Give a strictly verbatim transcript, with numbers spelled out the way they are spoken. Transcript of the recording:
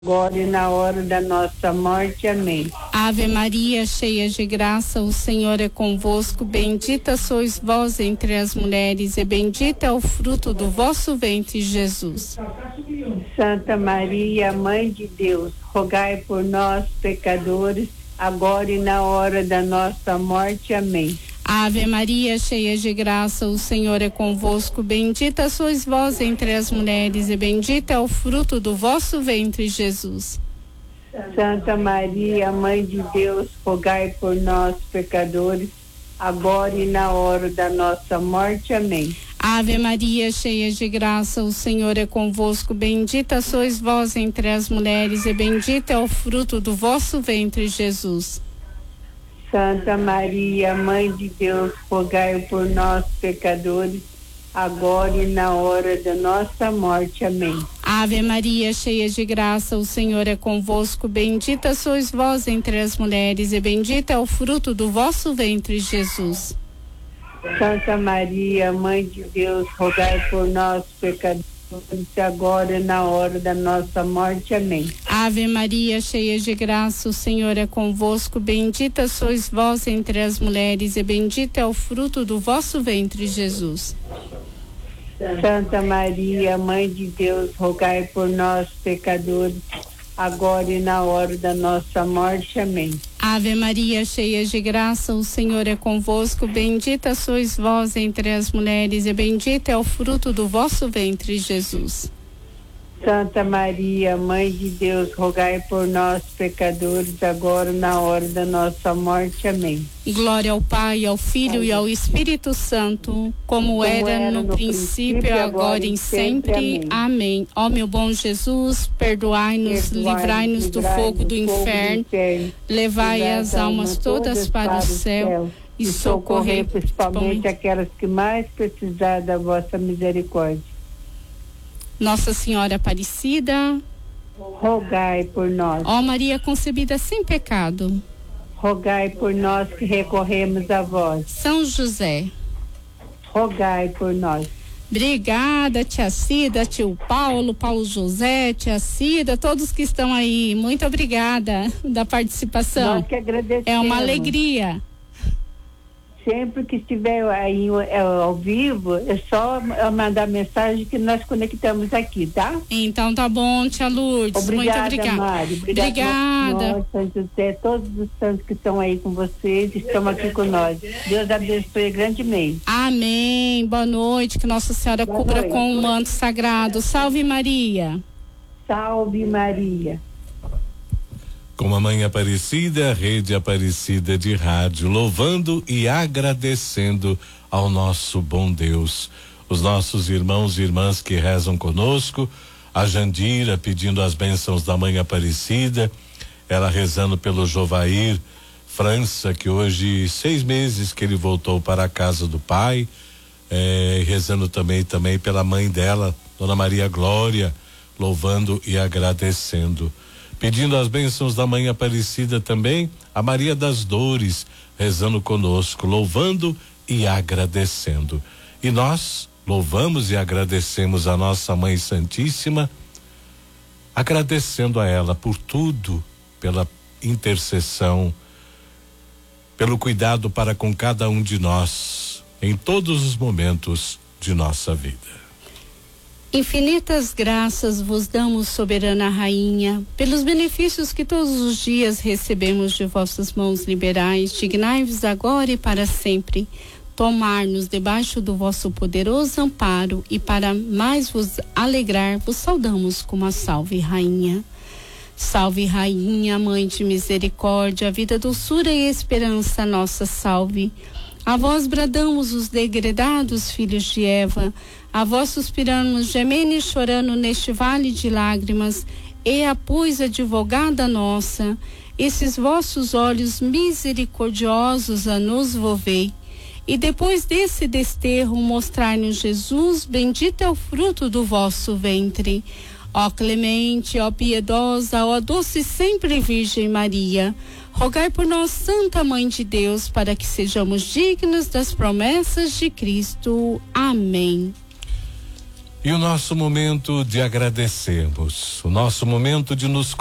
agora e na hora da nossa morte. Amém. Ave Maria, cheia de graça, o Senhor é convosco. Bendita sois vós entre as mulheres, e bendito é o fruto do vosso ventre, Jesus. Santa Maria, Mãe de Deus, rogai por nós, pecadores, agora e na hora da nossa morte. Amém. Ave Maria, cheia de graça, o Senhor é convosco. Bendita sois vós entre as mulheres, e bendito é o fruto do vosso ventre, Jesus. Santa Maria, Mãe de Deus, rogai por nós, pecadores, agora e na hora da nossa morte. Amém. Ave Maria, cheia de graça, o Senhor é convosco. Bendita sois vós entre as mulheres, e bendito é o fruto do vosso ventre, Jesus. Santa Maria, Mãe de Deus, rogai por nós, pecadores, agora e na hora da nossa morte. Amém. Ave Maria, cheia de graça, o Senhor é convosco. Bendita sois vós entre as mulheres, e bendito é o fruto do vosso ventre, Jesus. Santa Maria, Mãe de Deus, rogai por nós, pecadores, agora e na hora da nossa morte. Amém. Ave Maria, cheia de graça, o Senhor é convosco. Bendita sois vós entre as mulheres, e bendito é o fruto do vosso ventre, Jesus. Santa Maria, Mãe de Deus, rogai por nós, pecadores, agora e na hora da nossa morte. Amém. Ave Maria, cheia de graça, o Senhor é convosco. Bendita sois vós entre as mulheres, e bendito é o fruto do vosso ventre, Jesus. Santa Maria, Mãe de Deus, rogai por nós, pecadores, agora e na hora da nossa morte. Amém. Glória ao Pai, ao Filho e ao Espírito Santo, como, como era, era no, no princípio, princípio, agora e sempre. sempre. Amém. Ó meu bom Jesus, perdoai-nos, Perdoai livrai-nos do fogo do inferno, inferno levai as almas todas para o céu, céu e socorrei principalmente aquelas que mais precisarem da vossa misericórdia. Nossa Senhora Aparecida, rogai por nós. Ó Maria concebida sem pecado, rogai por nós que recorremos a vós. São José, rogai por nós. Obrigada, tia Cida, tio Paulo, Paulo José, tia Cida, todos que estão aí, muito obrigada da participação. Nós que agradecemos. É uma alegria. Sempre que estiver aí ao vivo, é só mandar mensagem que nós conectamos aqui, tá? Então tá bom, tia Lourdes. Obrigada, muito obrigada. Mari. Obrigada. Obrigada. São José, todos os santos que estão aí com vocês, estão aqui com nós. Deus abençoe grandemente. Amém. Boa noite, que Nossa Senhora Boa cubra noite. Com o manto sagrado. Salve Maria. Salve Maria. Com a Mãe Aparecida, Rede Aparecida de Rádio, louvando e agradecendo ao nosso bom Deus. Os nossos irmãos e irmãs que rezam conosco, a Jandira pedindo as bênçãos da Mãe Aparecida, ela rezando pelo Jovair França, que hoje, seis meses que ele voltou para a casa do pai, eh, rezando também, também pela mãe dela, Dona Maria Glória, louvando e agradecendo. Pedindo as bênçãos da Mãe Aparecida também, a Maria das Dores, rezando conosco, louvando e agradecendo. E nós louvamos e agradecemos a nossa Mãe Santíssima, agradecendo a ela por tudo, pela intercessão, pelo cuidado para com cada um de nós, em todos os momentos de nossa vida. Infinitas graças vos damos, soberana rainha, pelos benefícios que todos os dias recebemos de vossas mãos liberais. Dignai-vos agora e para sempre tomar-nos debaixo do vosso poderoso amparo, e para mais vos alegrar, vos saudamos como a salve rainha. Salve rainha, mãe de misericórdia, vida, doçura e esperança, nossa salve. A vós bradamos os degredados filhos de Eva, a vós suspiramos, gemendo e chorando neste vale de lágrimas, e a pois advogada nossa, esses vossos olhos misericordiosos a nos volvei, e depois desse desterro mostrai-nos Jesus, bendito é o fruto do vosso ventre. Ó clemente, ó piedosa, ó doce sempre Virgem Maria, rogai por nós, Santa Mãe de Deus, para que sejamos dignos das promessas de Cristo. Amém. E o nosso momento de agradecermos, o nosso momento de nos